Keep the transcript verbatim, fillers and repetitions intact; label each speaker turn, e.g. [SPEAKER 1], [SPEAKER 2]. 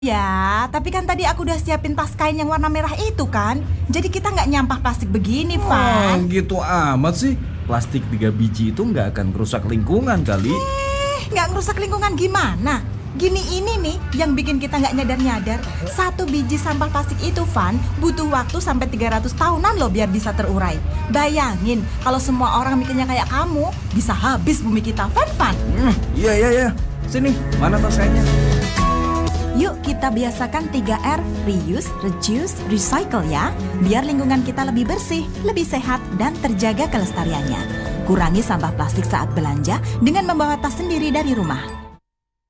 [SPEAKER 1] Ya, tapi kan tadi aku udah siapin tas kain yang warna merah itu kan. Jadi kita nggak nyampah plastik begini,
[SPEAKER 2] Oh,
[SPEAKER 1] Van.
[SPEAKER 2] gitu amat sih. Plastik tiga biji itu nggak akan merusak lingkungan kali.
[SPEAKER 1] Eh, nggak ngerusak lingkungan gimana? Gini ini nih yang bikin kita nggak nyadar-nyadar. Satu biji sampah plastik itu, Van, butuh waktu sampai tiga ratus tahunan loh biar bisa terurai. Bayangin, kalau semua orang mikirnya kayak kamu, bisa habis bumi kita, Van, Van.
[SPEAKER 2] Hmm, iya, iya, iya. Sini, mana tas kainnya?
[SPEAKER 1] Yuk kita biasakan tiga R, reuse, reduce, recycle ya. Biar lingkungan kita lebih bersih, lebih sehat, dan terjaga kelestariannya. Kurangi sampah plastik saat belanja dengan membawa tas sendiri dari rumah.